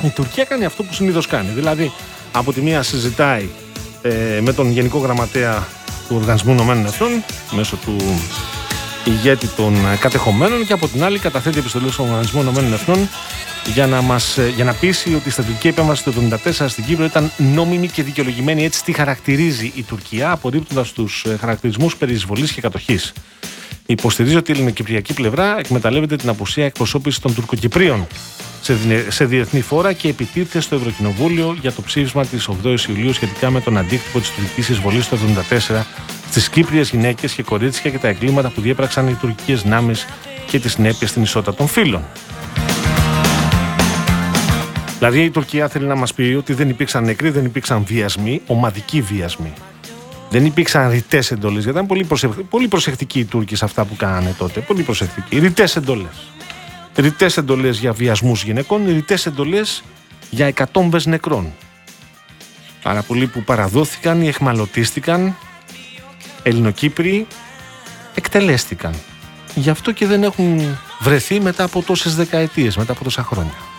Η Τουρκία κάνει αυτό που συνήθως κάνει. Δηλαδή, από τη μία συζητάει με τον Γενικό Γραμματέα του Οργανισμού Ηνωμένων Εθνών μέσω του ηγέτη των κατεχομένων, και από την άλλη καταθέτει επιστολή στον Οργανισμό Ηνωμένων Εθνών για να πείσει ότι η στρατιωτική επέμβαση του 1974 στην Κύπρο ήταν νόμιμη και δικαιολογημένη. Έτσι τη χαρακτηρίζει η Τουρκία, απορρίπτοντας τους χαρακτηρισμούς περί εισβολής και κατοχής. Υποστηρίζει ότι η ελληνοκυπριακή πλευρά εκμεταλλεύεται την απουσία εκπροσώπησης των Τουρκοκυπρίων σε διεθνή φόρα και επιτίθεται στο Ευρωκοινοβούλιο για το ψήφισμα της 8ης Ιουλίου σχετικά με τον αντίκτυπο της τουρκικής εισβολής το 1974 στις Κύπριες γυναίκες και κορίτσια και τα εγκλήματα που διέπραξαν οι τουρκικές δυνάμεις και τις συνέπειες στην ισότητα των φύλων. Δηλαδή η Τουρκία θέλει να μας πει ότι δεν υπήρξαν νεκροί, δεν υπήρξαν βιασμοί, ομαδικοί βιασμοί. Δεν υπήρξαν ρητές εντολές, γιατί ήταν πολύ προσεκτικοί οι Τούρκοι σε αυτά που κάνανε τότε. Πολύ προσεκτικοί. Ρητές εντολές. Ρητές εντολές για βιασμούς γυναικών, ρητές εντολές για εκατόμβες νεκρών. Πάρα πολλοί που παραδόθηκαν ή εχμαλωτίστηκαν, Ελληνοκύπριοι, εκτελέστηκαν. Γι' αυτό και δεν έχουν βρεθεί μετά από τόσες δεκαετίες, μετά από τόσα χρόνια.